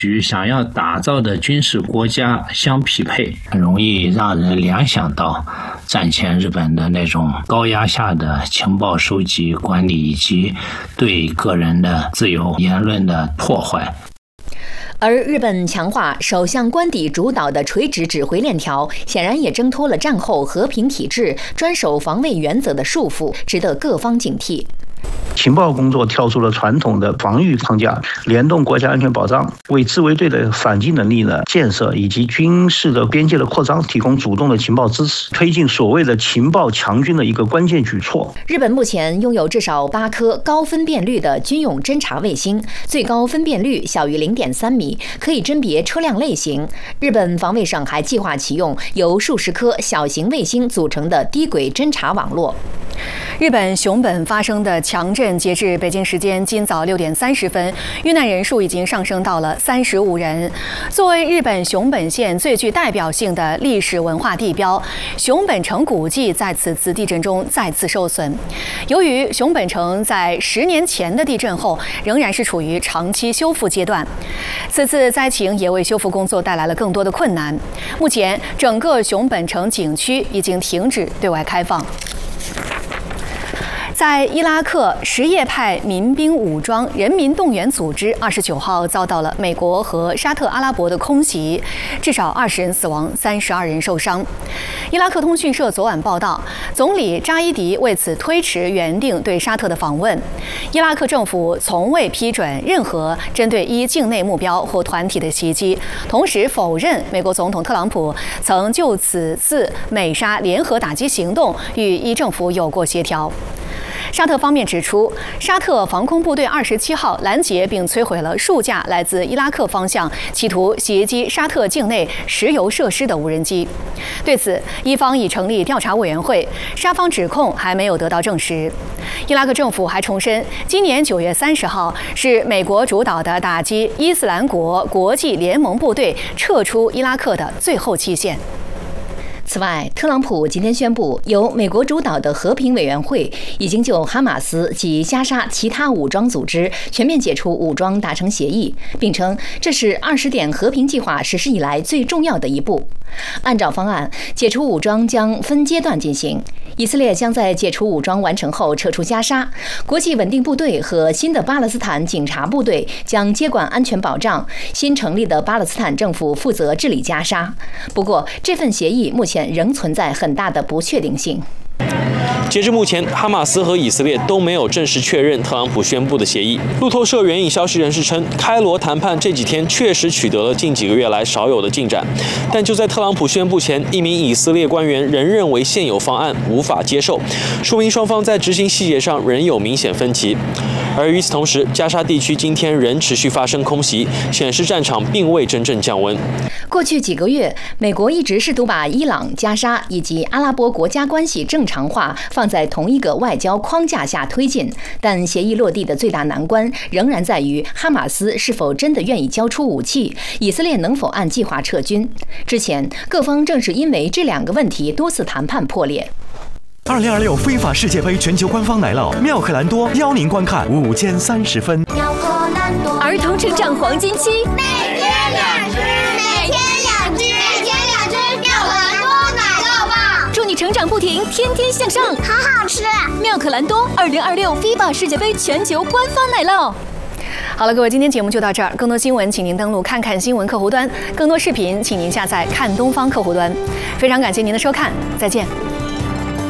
与想要打造的军事国家相匹配，很容易让人联想到战前日本的那种高压下的情报收集管理以及对个人的自由言论的破坏。 而日本强化首相官邸主导的垂直指挥链条，显然也挣脱了战后和平体制专守防卫原则的束缚，值得各方警惕。 情报工作跳出了传统的防御框架，联动国家安全保障，为自卫队的反击能力的建设以及军事的边界的扩张提供主动的情报支持，推进所谓的情报强军的一个关键举措。 日本目前拥有至少8颗高分辨率的军用侦察卫星，最高分辨率小于0.3米，可以甄别车辆类型。日本防卫省还计划启用由数十颗小型卫星组成的低轨侦察网络。 日本熊本发生的强震，截至北京时间今早6点30分，遇难人数已经上升到了35人。作为日本熊本县最具代表性的历史文化地标，熊本城古迹在此次地震中再次受损。由于熊本城在10年前的地震后仍然是处于长期修复阶段，此次灾情也为修复工作带来了更多的困难。目前，整个熊本城景区已经停止对外开放。在伊拉克，什叶派民兵武装人民动员组织29号遭到了美国和沙特阿拉伯的空袭，至少20人死亡，32人受伤。伊拉克通讯社昨晚报道，总理扎伊迪为此推迟原定对沙特的访问。伊拉克政府从未批准任何针对伊境内目标或团体的袭击，同时否认美国总统特朗普曾就此次美沙联合打击行动与伊政府有过协调。沙特方面指出，沙特防空部队27号拦截并摧毁了数架来自伊拉克方向企图袭击沙特境内石油设施的无人机。对此，伊方已成立调查委员会，沙方指控还没有得到证实。伊拉克政府还重申，今年9月30号是美国主导的打击伊斯兰国国际联盟部队撤出伊拉克的最后期限。 此外，特朗普今天宣布，由美国主导的和平委员会已经就哈马斯及加沙其他武装组织全面解除武装达成协议，并称这是20点和平计划实施以来最重要的一步。按照方案，解除武装将分阶段进行。以色列将在解除武装完成后撤出加沙，国际稳定部队和新的巴勒斯坦警察部队将接管安全保障，新成立的巴勒斯坦政府负责治理加沙。不过，这份协议目前仍存在很大的不确定性。 截至目前，哈马斯和以色列都没有正式确认特朗普宣布的协议。路透社援引消息人士称，开罗谈判这几天确实取得了近几个月来少有的进展，但就在特朗普宣布前，一名以色列官员仍认为现有方案无法接受，说明双方在执行细节上仍有明显分歧。而与此同时，加沙地区今天仍持续发生空袭，显示战场并未真正降温。 过去几个月，美国一直试图把伊朗、加沙以及阿拉伯国家关系正常化放在同一个外交框架下推进，但协议落地的最大难关仍然在于哈马斯是否真的愿意交出武器，以色列能否按计划撤军。之前，各方正是因为这2个问题多次谈判破裂。 2026非法世界杯全球官方奶酪妙可蓝多邀您观看午间30分。 妙可蓝多儿童成长黄金期， 每天2只，每天2只，每天2只妙可蓝多奶酪棒， 祝你成长不停，天天向上， 好好吃。 妙可蓝多2026 FIFA 世界杯全球官方奶酪。 好了，各位，今天节目就到这儿。更多新闻，请您登录看看新闻客户端；更多视频，请您下载看东方客户端。非常感谢您的收看，再见。